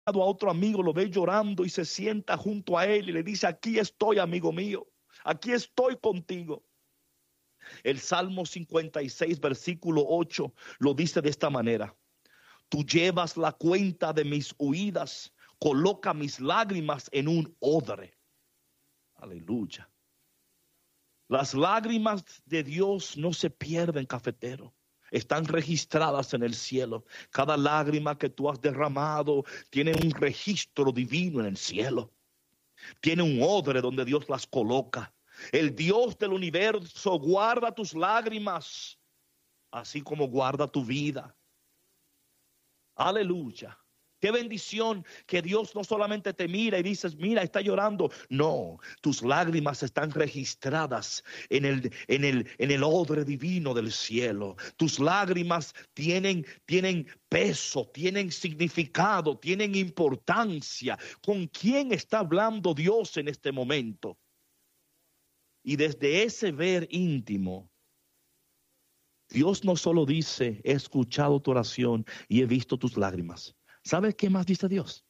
a otro amigo, lo ve llorando y se sienta junto a él y le dice: aquí estoy, amigo mío, aquí estoy contigo. El Salmo 56, versículo 8, lo dice de esta manera: tú llevas la cuenta de mis huidas, coloca mis lágrimas en un odre. Aleluya. Las lágrimas de Dios no se pierden, cafetero. Están registradas en el cielo. Cada lágrima que tú has derramado tiene un registro divino en el cielo. Tiene un odre donde Dios las coloca. El Dios del universo guarda tus lágrimas, así como guarda tu vida. Aleluya. Qué bendición que Dios no solamente te mira y dices: mira, está llorando. No, tus lágrimas están registradas en el odre divino del cielo. Tus lágrimas tienen peso, tienen significado, tienen importancia. ¿Con quién está hablando Dios en este momento? Y desde ese ver íntimo, Dios no solo dice: he escuchado tu oración y he visto tus lágrimas. ¿Sabes qué más dice Dios?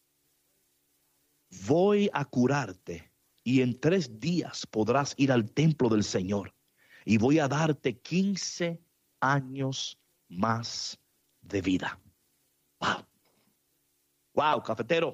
Voy a curarte y en 3 días podrás ir al templo del Señor y voy a darte 15 años más de vida. Wow. Wow, cafetero.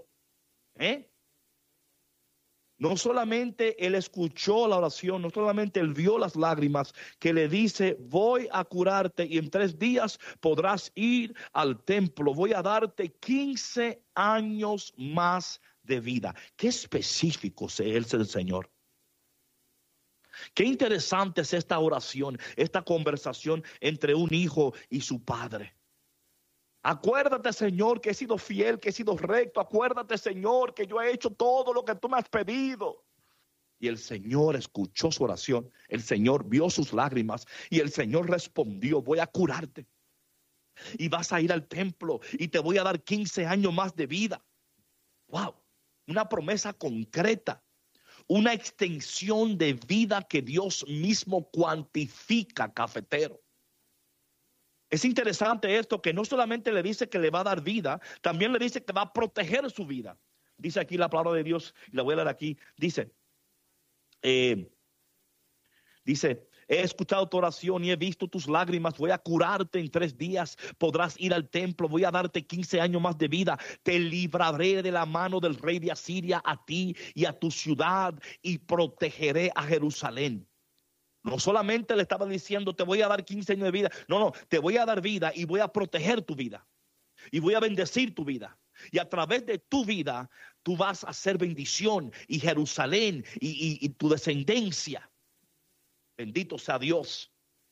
No solamente él escuchó la oración, no solamente él vio las lágrimas, que le dice: voy a curarte y en 3 días podrás ir al templo. Voy a darte 15 años más de vida. Qué específico es el Señor. Qué interesante es esta oración, esta conversación entre un hijo y su padre. Acuérdate, Señor, que he sido fiel, que he sido recto. Acuérdate, Señor, que yo he hecho todo lo que tú me has pedido. Y el Señor escuchó su oración. El Señor vio sus lágrimas y el Señor respondió: voy a curarte y vas a ir al templo y te voy a dar 15 años más de vida. Wow, una promesa concreta, una extensión de vida que Dios mismo cuantifica, cafetero. Es interesante esto, que no solamente le dice que le va a dar vida, también le dice que va a proteger su vida. Dice aquí la palabra de Dios, y la voy a leer aquí. Dice, he escuchado tu oración y he visto tus lágrimas. Voy a curarte en 3 días. Podrás ir al templo. Voy a darte 15 años más de vida. Te libraré de la mano del rey de Asiria, a ti y a tu ciudad, y protegeré a Jerusalén. No solamente le estaba diciendo: te voy a dar 15 años de vida. No, te voy a dar vida y voy a proteger tu vida. Y voy a bendecir tu vida. Y a través de tu vida, tú vas a hacer bendición. Y Jerusalén y tu descendencia. Bendito sea Dios.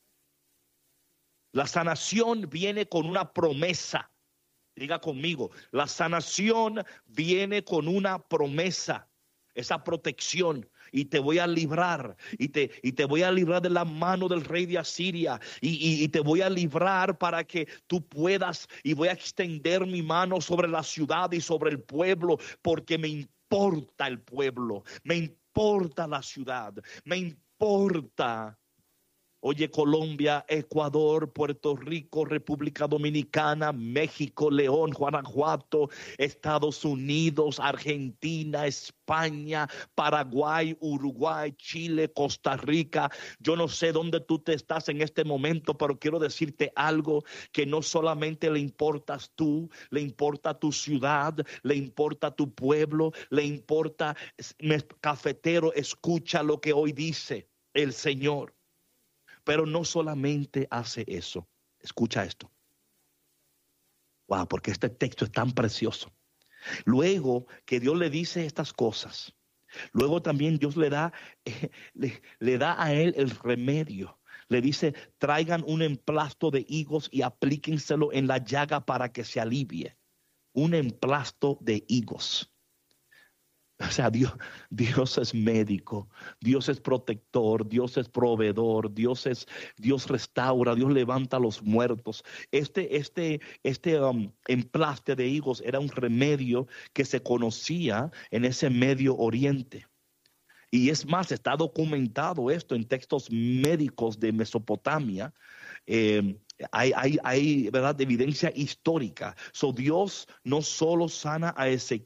La sanación viene con una promesa. Diga conmigo: la sanación viene con una promesa. Esa protección. Y te voy a librar, y te voy a librar de la mano del rey de Asiria, y te voy a librar para que tú puedas, y voy a extender mi mano sobre la ciudad y sobre el pueblo, porque me importa el pueblo, me importa la ciudad, me importa. Oye, Colombia, Ecuador, Puerto Rico, República Dominicana, México, León, Guanajuato, Estados Unidos, Argentina, España, Paraguay, Uruguay, Chile, Costa Rica. Yo no sé dónde tú te estás en este momento, pero quiero decirte algo: que no solamente le importas tú, le importa tu ciudad, le importa tu pueblo, le importa. Cafetero, escucha lo que hoy dice el Señor. Pero no solamente hace eso. Escucha esto. Wow, porque este texto es tan precioso. Luego que Dios le dice estas cosas, luego también Dios le da a él el remedio. Le dice: traigan un emplasto de higos y aplíquenselo en la llaga para que se alivie. Un emplasto de higos. O sea, Dios es médico, Dios es protector, Dios es proveedor, Dios restaura, Dios levanta a los muertos. Este emplaste de higos era un remedio que se conocía en ese Medio Oriente. Y es más, está documentado esto en textos médicos de Mesopotamia. Hay ¿verdad?, evidencia histórica. So, Dios no solo sana a Ezequiel